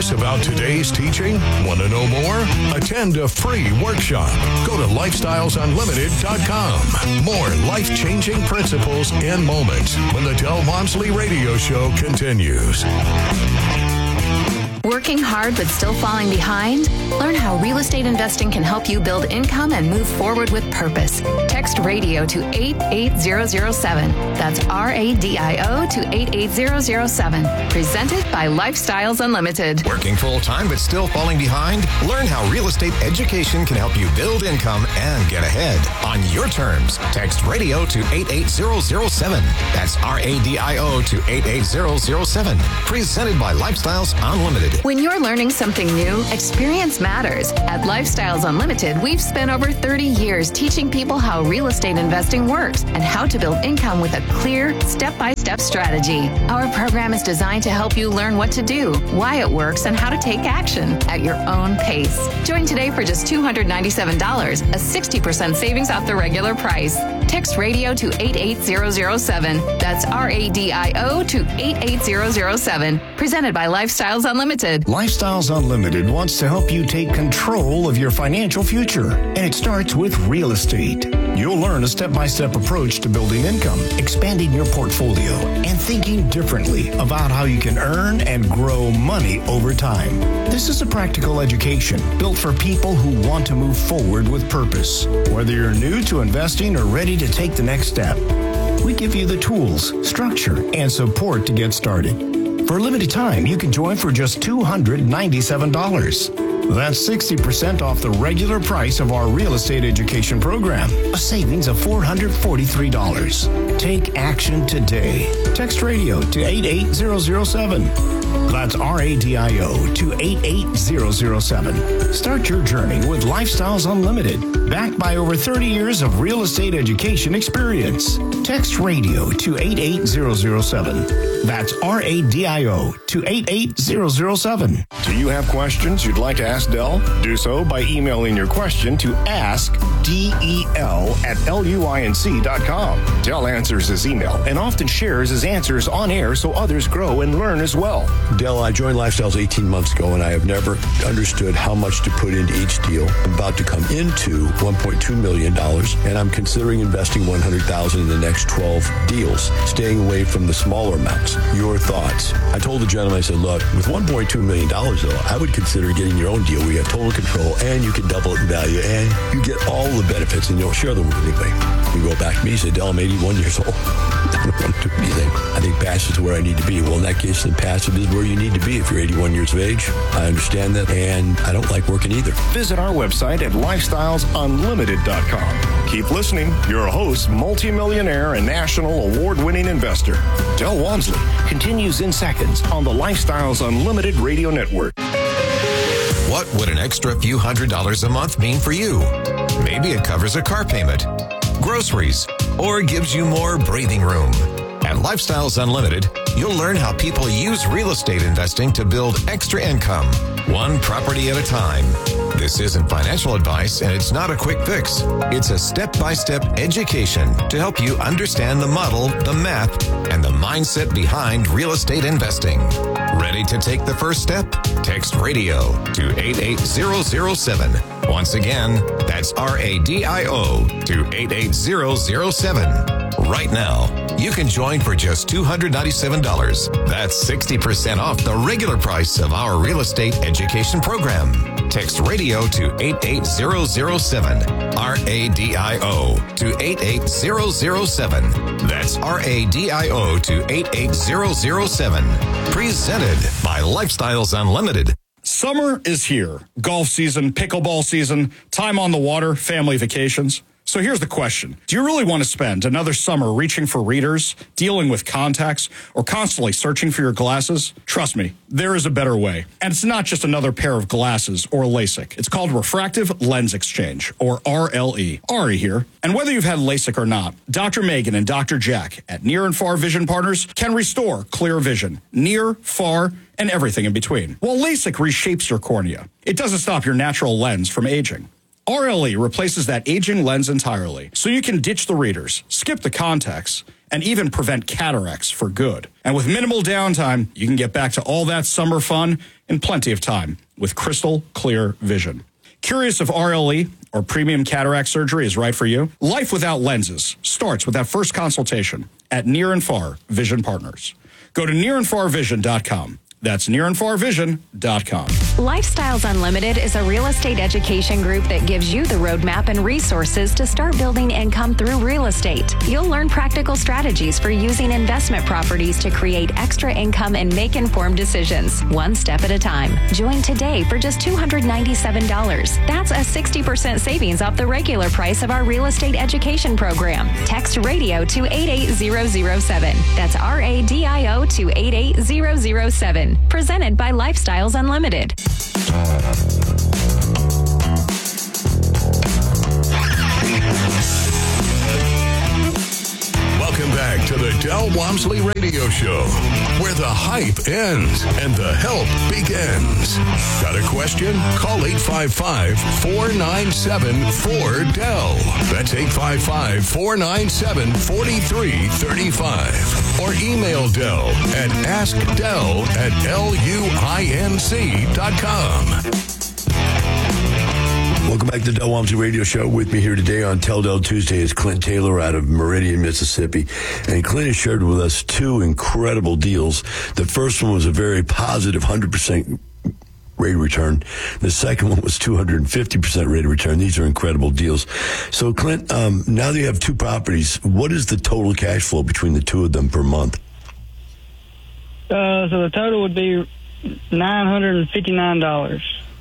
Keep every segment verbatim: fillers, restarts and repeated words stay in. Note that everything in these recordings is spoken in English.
curious about today's teaching? Want to know more? Attend a free workshop. Go to lifestyles unlimited dot com. More life-changing principles and moments when the Del Walmsley Radio Show continues. Working hard but still falling behind? Learn how real estate investing can help you build income and move forward with purpose. Text radio to eight eight zero zero seven. That's R A D I O to eight eight zero zero seven. Presented by Lifestyles Unlimited. Working full-time but still falling behind? Learn how real estate education can help you build income and get ahead on your terms. Text radio to eight eight zero zero seven. That's R A D I O to eight eight zero zero seven. Presented by Lifestyles Unlimited. When you're learning something new, experience matters. At Lifestyles Unlimited, we've spent over thirty years teaching people how real estate investing works and how to build income with a clear, step-by-step strategy. Our program is designed to help you learn what to do, why it works, and how to take action at your own pace. Join today for just two hundred ninety-seven dollars, a sixty percent savings off the regular price. Text radio to eight eight zero zero seven. That's R A D I O to eight eight zero zero seven. Presented by Lifestyles Unlimited. Lifestyles Unlimited wants to help you take control of your financial future, and it starts with real estate. You'll learn a step-by-step approach to building income, expanding your portfolio, and thinking differently about how you can earn and grow money over time. This is a practical education built for people who want to move forward with purpose. Whether you're new to investing or ready to take the next step, we give you the tools, structure, and support to get started. For a limited time, you can join for just two hundred ninety-seven dollars. That's sixty percent off the regular price of our real estate education program, a savings of four hundred forty-three dollars. Take action today. Text radio to eight eight zero zero seven. That's R A D I O to eight eight zero zero seven. Start your journey with Lifestyles Unlimited, backed by over thirty years of real estate education experience. Text radio to eight eight zero zero seven. That's R A D I O to eight eight zero zero seven. Do you have questions you'd like to ask Del? Do so by emailing your question to ask del at luinc dot com. Del answers his email and often shares his answers on air so others grow and learn as well. Del, I joined Lifestyles eighteen months ago, and I have never understood how much to put into each deal. I'm about to come into one point two million dollars, and I'm considering investing one hundred thousand dollars in the next twelve deals, staying away from the smaller amounts. Your thoughts? I told the gentleman, I said, look, with one point two million dollars, though, I would consider getting your own deal where you have total control, and you can double it in value, and you get all the benefits, and you'll share them with anybody. You go back to me, he said, Del, I'm eighty-one years old. I don't want to do anything. I think passive is where I need to be. Well, in that case, then passive is where you need to be if you're eighty-one years of age. I understand that, and I don't like working either. Visit our website at lifestyles unlimited dot com. Keep listening. Your host, multimillionaire and national award-winning investor, Del Walmsley, continues in seconds on the Lifestyles Unlimited Radio Network. What would an extra few hundred dollars a month mean for you? Maybe it covers a car payment, groceries, or gives you more breathing room. At Lifestyles Unlimited, you'll learn how people use real estate investing to build extra income, one property at a time. This isn't financial advice, and it's not a quick fix. It's a step-by-step education to help you understand the model, the math, and the mindset behind real estate investing. Ready to take the first step? Text radio to eight eight zero zero seven. Once again, that's R A D I O to eight eight zero zero seven. Right now, you can join for just two hundred ninety-seven dollars. That's sixty percent off the regular price of our real estate education program. Text radio to eight eight zero zero seven. R A D I O to eight eight zero zero seven. That's R A D I O to eight eight zero zero seven. Presented by Lifestyles Unlimited. Summer is here. Golf season, pickleball season, time on the water, family vacations. So here's the question. Do you really want to spend another summer reaching for readers, dealing with contacts, or constantly searching for your glasses? Trust me, there is a better way. And it's not just another pair of glasses or LASIK. It's called Refractive Lens Exchange, or R L E. Ari here. And whether you've had LASIK or not, Doctor Megan and Doctor Jack at Near and Far Vision Partners can restore clear vision, near, far, and everything in between. Well, LASIK reshapes your cornea. It doesn't stop your natural lens from aging. R L E replaces that aging lens entirely, so you can ditch the readers, skip the contacts, and even prevent cataracts for good. And with minimal downtime, you can get back to all that summer fun in plenty of time with crystal clear vision. Curious if R L E or premium cataract surgery is right for you? Life without lenses starts with that first consultation at Near and Far Vision Partners. Go to near and far vision dot com. That's near and far vision dot com. Lifestyles Unlimited is a real estate education group that gives you the roadmap and resources to start building income through real estate. You'll learn practical strategies for using investment properties to create extra income and make informed decisions, one step at a time. Join today for just two hundred ninety-seven dollars. That's a sixty percent savings off the regular price of our real estate education program. Text radio to eight eight zero zero seven. That's R A D I O to eight eight zero zero seven. Presented by Lifestyles Unlimited. Welcome back to the Del Walmsley Radio Show, where the hype ends and the help begins. Got a question? Call eight five five, four nine seven, four D E L. That's eight five five, four nine seven, four three three five. Or email Del at ask del at L U I N C dot com. Welcome back to the Del Walmsley Radio Show. With me here today on Tell Del Tuesday is Clint Taylor out of Meridian, Mississippi. And Clint has shared with us two incredible deals. The first one was a very positive one hundred percent rate of return. The second one was two hundred fifty percent rate of return. These are incredible deals. So, Clint, um, now that you have two properties, what is the total cash flow between the two of them per month? Uh, so the total would be nine hundred fifty-nine dollars.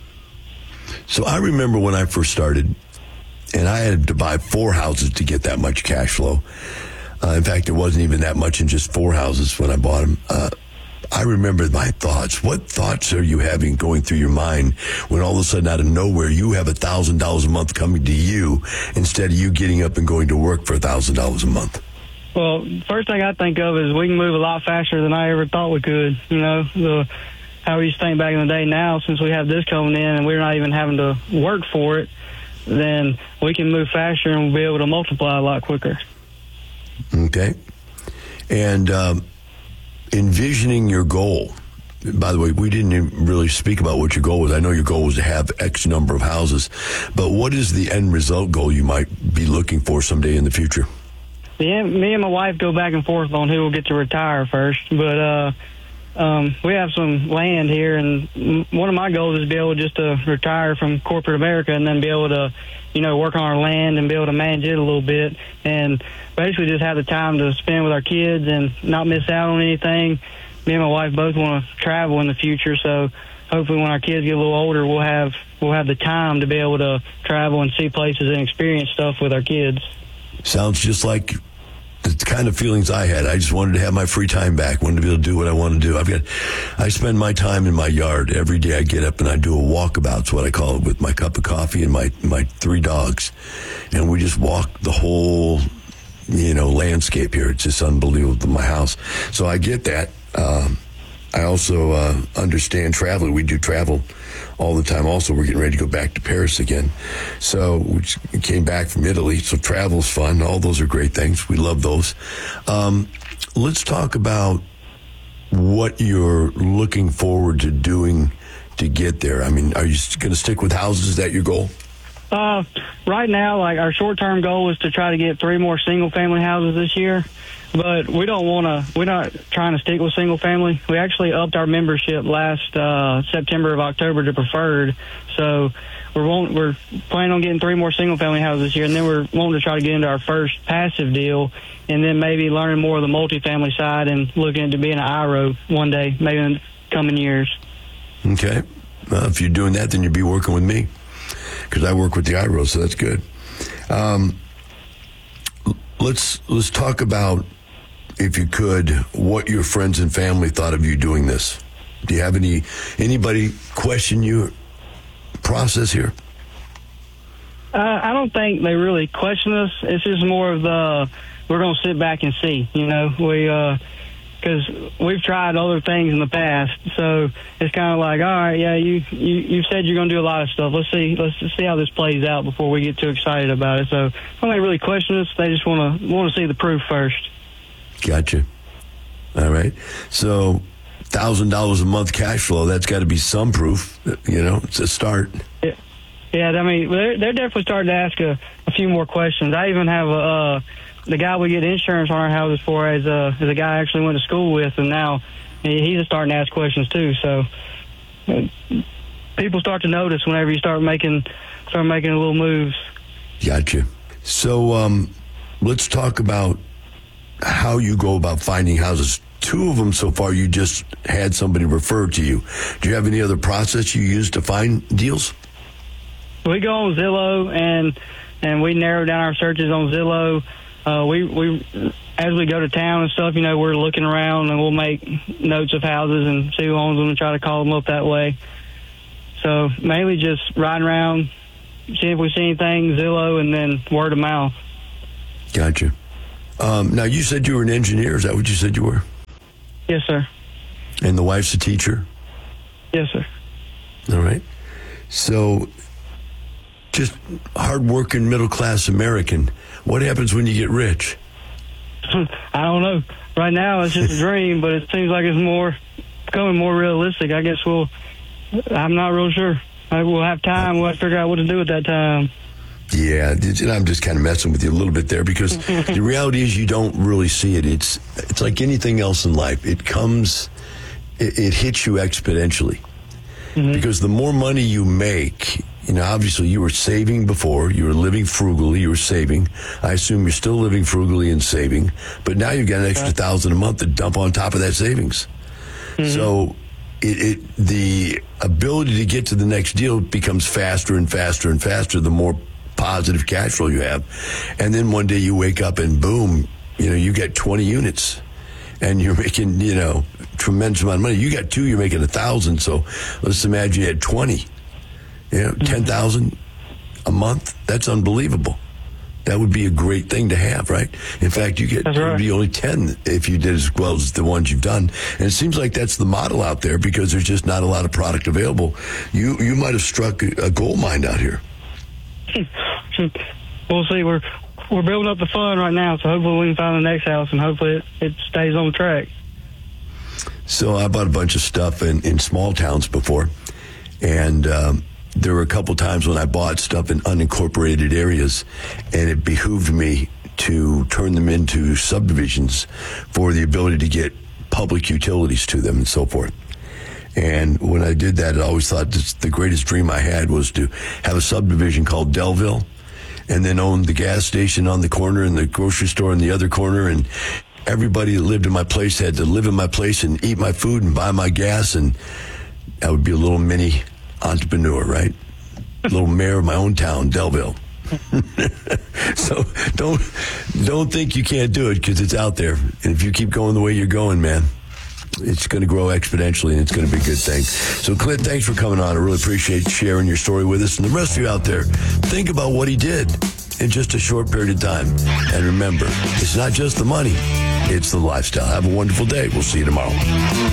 So I remember when I first started, and I had to buy four houses to get that much cash flow. Uh, in fact, it wasn't even that much in just four houses when I bought them. Uh, I remember my thoughts. What thoughts are you having going through your mind when all of a sudden out of nowhere you have one thousand dollars a month coming to you instead of you getting up and going to work for one thousand dollars a month? Well, first thing I think of is we can move a lot faster than I ever thought we could. You know, the how we used to think back in the day. Now, since we have this coming in and we're not even having to work for it, then we can move faster and we'll be able to multiply a lot quicker. Okay. And um, envisioning your goal. By the way, we didn't even really speak about what your goal was. I know your goal was to have X number of houses, but what is the end result goal you might be looking for someday in the future? Yeah, me and my wife go back and forth on who will get to retire first, but uh, um, we have some land here, and one of my goals is to be able just to retire from corporate America and then be able to, you know, work on our land and be able to manage it a little bit and basically just have the time to spend with our kids and not miss out on anything. Me and my wife both want to travel in the future, so hopefully when our kids get a little older, we'll have we'll have the time to be able to travel and see places and experience stuff with our kids. Sounds just like the kind of feelings I had. I just wanted to have my free time back, wanted to be able to do what I want to do. I've got, I spend my time in my yard. Every day I get up and I do a walkabout, it's what I call it, with my cup of coffee and my, my three dogs. And we just walk the whole, you know, landscape here. It's just unbelievable, my house. So I get that. Um, I also uh, understand traveling. We do travel all the time. Also, we're getting ready to go back to Paris again. So we came back from Italy. So travel's fun. All those are great things. We love those. Um, let's talk about what you're looking forward to doing to get there. I mean, are you going to stick with houses? Is that your goal? Uh, right now, like our short-term goal is to try to get three more single-family houses this year. But we don't want to, we're not trying to stick with single family. We actually upped our membership last uh, September of October to preferred. So we're want, we're planning on getting three more single family houses this year. And then we're wanting to try to get into our first passive deal and then maybe learning more of the multifamily side and looking into being an I R O one day, maybe in the coming years. Okay. Well, if you're doing that, then you'd be working with me because I work with the I R Os, so that's good. Um, let's let's talk about, if you could, what your friends and family thought of you doing this. Do you have any anybody question your process here? Uh, I don't think they really question us. It's just more of the, we're going to sit back and see, you know, we, uh, because we've tried other things in the past, so it's kind of like, all right, yeah, you, you you've said you're going to do a lot of stuff. Let's see, let's see how this plays out before we get too excited about it. So I don't think they really question us. They just want to want to see the proof first. Gotcha. All right. So, one thousand dollars a month cash flow, that's got to be some proof. You know, it's a start. Yeah, yeah I mean, they're, they're definitely starting to ask a, a few more questions. I even have a, uh, the guy we get insurance on our houses for as a, as a guy I actually went to school with, and now he's starting to ask questions too. So uh, people start to notice whenever you start making start making little moves. Gotcha. So um, let's talk about how you go about finding houses. Two of them so far you just had somebody refer to you. Do you have any other process you use to find deals? We go on Zillow, and and we narrow down our searches on Zillow. Uh, we, we, as we go to town and stuff, you know, we're looking around, and we'll make notes of houses and see who owns them and try to call them up that way. So mainly just riding around, see if we see anything, Zillow, and then word of mouth. Gotcha. Um, now, you said you were an engineer. Is that what you said you were? Yes, sir. And the wife's a teacher? Yes, sir. All right. So, just hardworking, middle-class American. What happens when you get rich? I don't know. Right now, it's just a dream, but it seems like it's more becoming more realistic. I guess we'll. I'm not real sure. We'll have time. We'll have to figure out what to do at that time. Yeah, and I'm just kind of messing with you a little bit there because the reality is you don't really see it. It's it's like anything else in life. It comes, it, it hits you exponentially. Mm-hmm. Because the more money you make, you know, obviously you were saving before, you were living frugally, you were saving. I assume you're still living frugally and saving, but now you've got an extra thousand a month to dump on top of that savings. Mm-hmm. So it, it the ability to get to the next deal becomes faster and faster and faster the more positive cash flow you have. And then one day you wake up and boom, you know, you get twenty units and you're making, you know, tremendous amount of money. You got two, you're making a thousand. So let's imagine you had twenty, you know, ten thousand a month. That's unbelievable. That would be a great thing to have, right? In fact, you get, right. It would be only ten if you did as well as the ones you've done. And it seems like that's the model out there because there's just not a lot of product available. You, you might have struck a, a gold mine out here. We'll see. We're we're building up the fund right now, so hopefully we can find the next house, and hopefully it, it stays on track. So I bought a bunch of stuff in, in small towns before, and um, there were a couple times when I bought stuff in unincorporated areas, and it behooved me to turn them into subdivisions for the ability to get public utilities to them and so forth. And when I did that, I always thought this, the greatest dream I had was to have a subdivision called Delville and then own the gas station on the corner and the grocery store in the other corner. And everybody that lived in my place had to live in my place and eat my food and buy my gas. And I would be a little mini entrepreneur, right? A little mayor of my own town, Delville. So don't, don't think you can't do it because it's out there. And if you keep going the way you're going, man, it's going to grow exponentially, and it's going to be a good thing. So, Clint, thanks for coming on. I really appreciate sharing your story with us. And the rest of you out there, think about what he did in just a short period of time. And remember, it's not just the money, it's the lifestyle. Have a wonderful day. We'll see you tomorrow.